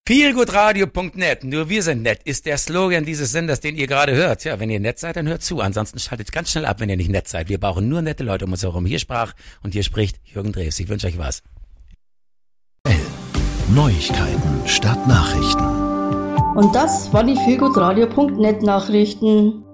Feelgoodradio.net, nur wir sind nett, ist der Slogan dieses Senders, den ihr gerade hört. Ja, wenn ihr nett seid, dann hört zu. Ansonsten schaltet ganz schnell ab, wenn ihr nicht nett seid. Wir brauchen nur nette Leute um uns herum. Hier sprach und hier spricht Jürgen Drews. Ich wünsche euch was. Neuigkeiten statt Nachrichten. Und das war die Feelgoodradio.net Nachrichten.